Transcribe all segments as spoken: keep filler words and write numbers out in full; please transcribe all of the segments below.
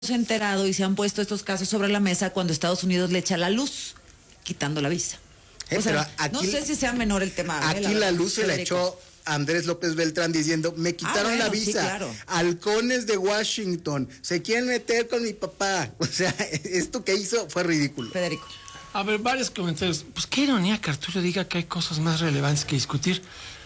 enterado y se han puesto estos casos sobre la mesa cuando Estados Unidos le echa la luz, quitando la visa. Eh, o sea, pero aquí, no sé si sea menor el tema. Aquí eh, la, la luz se la echó Andrés López Beltrán diciendo, me quitaron ah, bueno, la visa, sí, claro. Halcones de Washington, se quieren meter con mi papá. O sea, esto que hizo fue ridículo. Federico. A ver, varios comentarios. Pues qué ironía que Arturo diga que hay cosas más relevantes que discutir.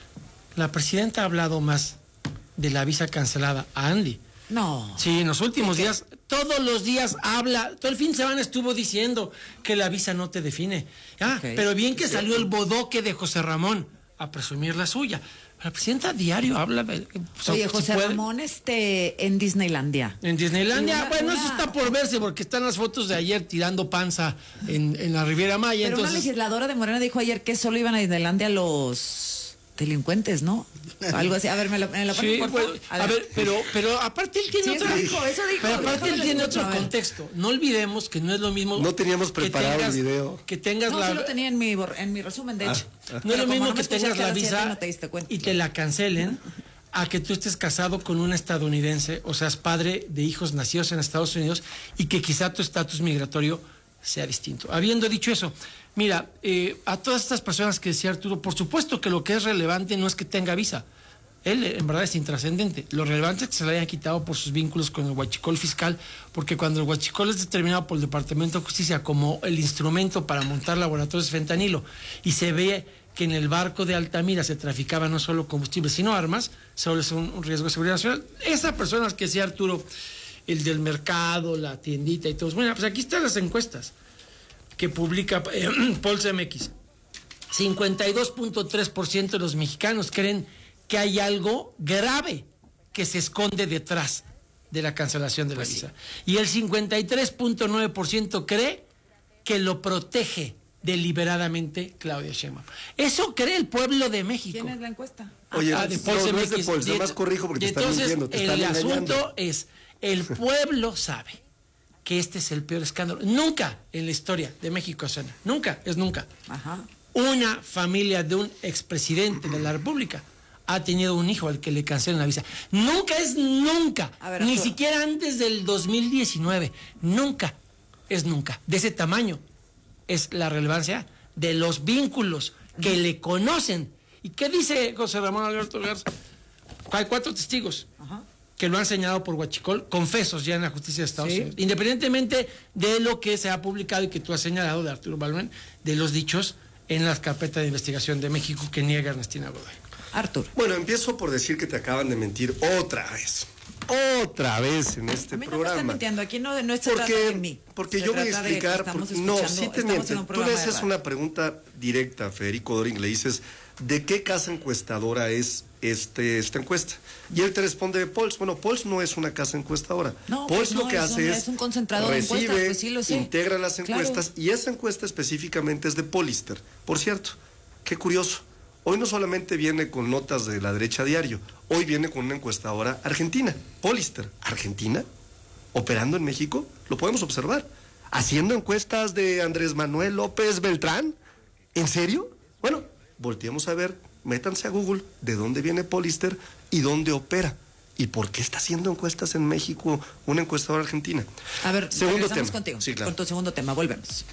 La presidenta ha hablado más de la visa cancelada a Andy. No. Sí, en los últimos días, todos los días habla, todo el fin de semana estuvo diciendo que la visa no te define. Ah, okay. Pero bien que salió el bodoque de José Ramón a presumir la suya. La presidenta a diario habla de... Oye, si José puede, Ramón este, en Disneylandia. En Disneylandia, una, bueno, una... eso está por verse porque están las fotos de ayer tirando panza en, en la Riviera Maya. Pero entonces... una legisladora de Morena dijo ayer que solo iban a Disneylandia los... delincuentes, ¿no? Algo así. A ver, me lo, me lo ponen, sí, por bueno, a, ver. a ver, pero, pero aparte él tiene sí, otro... Eso dijo, eso dijo. Pero aparte él tiene otro contexto. No olvidemos que no es lo mismo... No teníamos preparado tengas, el video. Que tengas no, la... sí lo tenía en mi, en mi resumen, de hecho. Ah, ah. No es lo mismo no que tengas la visa no te diste cuenta. y te la cancelen a que tú estés casado con un estadounidense, o seas padre de hijos nacidos en Estados Unidos y que quizá tu estatus migratorio sea distinto. Habiendo dicho eso, mira, eh, a todas estas personas que decía Arturo, por supuesto que lo que es relevante no es que tenga visa. Él en verdad es intrascendente. Lo relevante es que se le hayan quitado por sus vínculos con el huachicol fiscal, porque cuando el huachicol es determinado por el Departamento de Justicia como el instrumento para montar laboratorios de fentanilo y se ve que en el barco de Altamira se traficaba no solo combustible sino armas, solo es un, un riesgo de seguridad nacional. Esas personas que decía Arturo, el del mercado, la tiendita y todo. Bueno, pues aquí están las encuestas que publica eh, Pulse M X. cincuenta y dos punto tres por ciento de los mexicanos creen que hay algo grave que se esconde detrás de la cancelación de la pues visa. Sí. Y el cincuenta y tres punto nueve por ciento cree que lo protege deliberadamente Claudia Sheinbaum. Eso cree el pueblo de México. ¿Quién es la encuesta? Oye, ah, de Pulse no, no es de Pulse, además corrijo porque te están mintiendo, te están engañando. El asunto es, el pueblo sabe que este es el peor escándalo. Nunca en la historia de México, Susana, nunca, es nunca. Ajá. Una familia de un expresidente de la República ha tenido un hijo al que le cancelan la visa. Nunca es nunca, ver, ni Arturo. Siquiera antes del dos mil diecinueve. Nunca es nunca. De ese tamaño es la relevancia de los vínculos que uh-huh. le conocen. ¿Y qué dice José Ramón Alberto Garza? Hay cuatro testigos. Ajá. Uh-huh. Que lo han señalado por huachicol, confesos ya en la justicia de Estados ¿Sí? Unidos, independientemente de lo que se ha publicado y que tú has señalado de Arturo Balmen, de los dichos en las carpetas de investigación de México que niega Ernestina Godoy. Arturo. Bueno, empiezo por decir que te acaban de mentir otra vez. Otra vez en este a mí no programa. Me están mintiendo, aquí no, no se porque, trata de mí. Porque se yo voy a explicar. Porque, no, sí te mienten. Tú le haces una pregunta directa a Federico Doring, le dices, ¿de qué casa encuestadora es este esta encuesta? Y él te responde de Pulse. Bueno, Pulse no es una casa encuestadora. No, Pulse pues no, lo que es hace un, es, es un concentrador recibe, de encuestas, pues sí lo sé. integra las encuestas, claro. Y esa encuesta específicamente es de Pollster. Por cierto, qué curioso. Hoy no solamente viene con notas de la derecha diario, hoy viene con una encuestadora argentina, Pollster. ¿Argentina? ¿Operando en México? Lo podemos observar. ¿Haciendo encuestas de Andrés Manuel López Beltrán? ¿En serio? Bueno, volteemos a ver, métanse a Google de dónde viene Pollster y dónde opera. ¿Y por qué está haciendo encuestas en México una encuestadora argentina? A ver, segundo tema. Contigo, sí, claro. Con tu segundo tema, volvemos.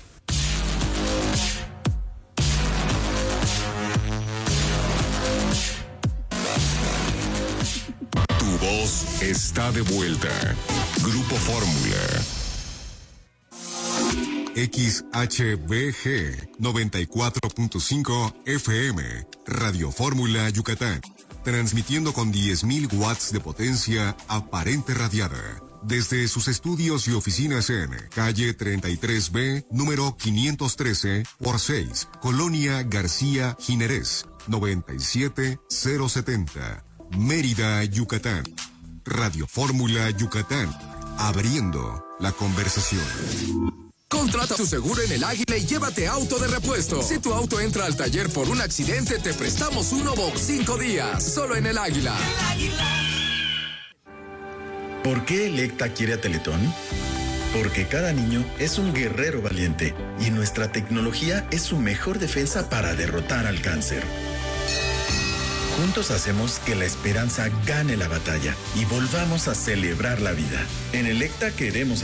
Tu voz está de vuelta. Grupo Fórmula. X H B G noventa y cuatro punto cinco F M, Radio Fórmula Yucatán, transmitiendo con diez mil watts de potencia aparente radiada, desde sus estudios y oficinas en calle treinta y tres B, número quinientos trece por seis, Colonia García Jiménez, noventa y siete mil setenta, Mérida, Yucatán. Radio Fórmula Yucatán, abriendo la conversación. Contrata tu seguro en El Águila y llévate auto de repuesto. Si tu auto entra al taller por un accidente, te prestamos uno por cinco días. Solo en El Águila. El Águila. ¿Por qué Electa quiere a Teletón? Porque cada niño es un guerrero valiente y nuestra tecnología es su mejor defensa para derrotar al cáncer. Juntos hacemos que la esperanza gane la batalla y volvamos a celebrar la vida. En Electa queremos